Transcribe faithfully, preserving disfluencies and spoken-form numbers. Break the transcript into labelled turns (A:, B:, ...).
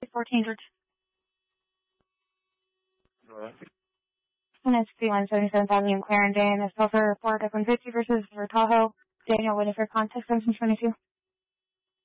A: fourteen, George.
B: Alright.
A: That's C one seventy-seventh Avenue, Clarendon. That's also report F one fifty versus for Tahoe. Daniel, waiting for contact, seventeen twenty-two.